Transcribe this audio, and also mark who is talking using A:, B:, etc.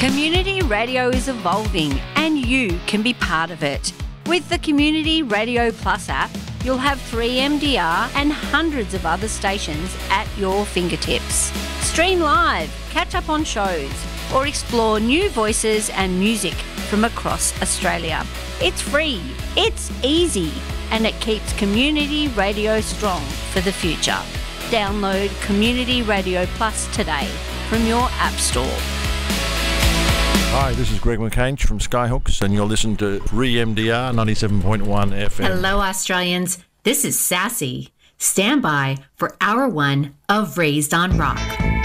A: Community radio is evolving and you can be part of it. With the Community Radio Plus app, you'll have 3MDR and hundreds of other stations at your fingertips. Stream live, catch up on shows, or explore new voices and music from across Australia. It's free, it's easy, and it keeps community radio strong for the future. Download Community Radio Plus today from your App Store.
B: Hi, this is Greg McCain from Skyhooks, and you're listening to Re-MDR 97.1 FM.
C: Hello, Australians. This is Sassy. Stand by for Hour 1 of Raised on Rock.